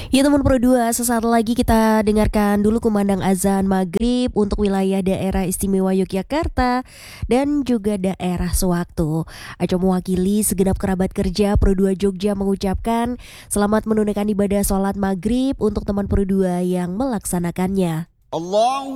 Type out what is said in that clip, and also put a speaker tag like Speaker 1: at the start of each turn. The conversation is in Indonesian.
Speaker 1: Ya teman Pro 2, sesaat lagi kita dengarkan dulu kumandang azan maghrib untuk wilayah daerah istimewa Yogyakarta dan juga daerah sewaktu. Aco mewakili segenap kerabat kerja Pro 2 Jogja mengucapkan selamat menunaikan ibadah sholat maghrib untuk teman Pro 2 yang melaksanakannya.
Speaker 2: Allah